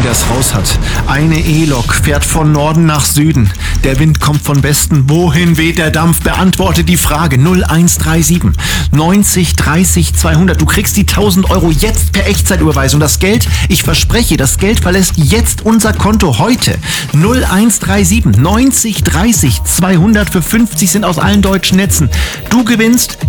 das Haus hat. Eine E-Lok fährt von Norden nach Süden. Der Wind kommt von Westen. Wohin weht der Dampf? Beantworte die Frage. 0137 90 30 200. Du kriegst die 1.000 Euro jetzt per Echtzeitüberweisung. Das Geld, ich verspreche, das Geld verlässt jetzt unser Konto heute. 0137 90 30 200 für 50 sind aus allen deutschen Netzen. Du gewinnst